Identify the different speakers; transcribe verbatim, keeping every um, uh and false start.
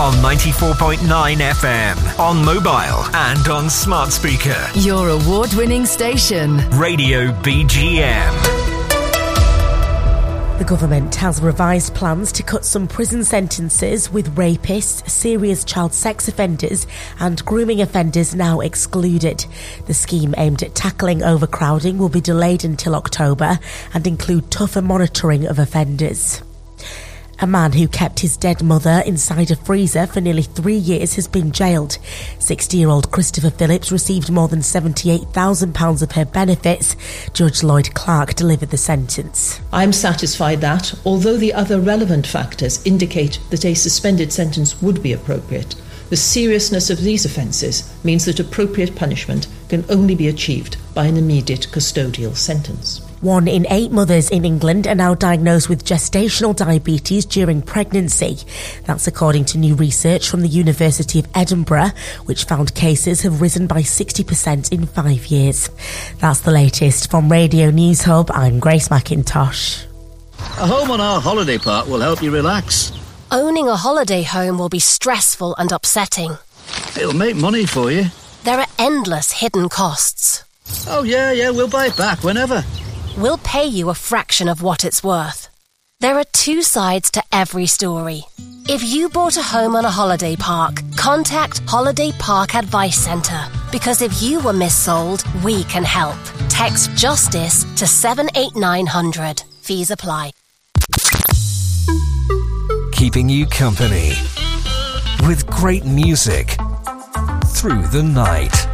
Speaker 1: on ninety-four point nine F M, on mobile and on smart speaker.
Speaker 2: Your award-winning station.
Speaker 1: Radio B G M.
Speaker 3: The government has revised plans to cut some prison sentences with rapists, serious child sex offenders and grooming offenders now excluded. The scheme aimed at tackling overcrowding will be delayed until October and include tougher monitoring of offenders. A man who kept his dead mother inside a freezer for nearly three years has been jailed. sixty-year-old Christopher Phillips received more than seventy-eight thousand pounds of her benefits. Judge Lloyd Clark delivered the sentence.
Speaker 4: I'm satisfied that, although the other relevant factors indicate that a suspended sentence would be appropriate, the seriousness of these offences means that appropriate punishment can only be achieved by an immediate custodial sentence.
Speaker 3: One in eight mothers in England are now diagnosed with gestational diabetes during pregnancy. That's according to new research from the University of Edinburgh, which found cases have risen by sixty percent in five years. That's the latest from Radio News Hub. I'm Grace McIntosh.
Speaker 5: A home on our holiday park will help you relax.
Speaker 6: Owning a holiday home will be stressful and upsetting.
Speaker 5: It'll make money for you.
Speaker 6: There are endless hidden costs.
Speaker 5: Oh yeah, yeah, we'll buy it back whenever.
Speaker 6: We'll pay you a fraction of what it's worth. There are two sides to every story. If you bought a home on a holiday park, contact Holiday Park Advice Centre. Because if you were missold, we can help. Text JUSTICE to seven eight nine hundred. Fees apply.
Speaker 1: Keeping you company with great music through the night.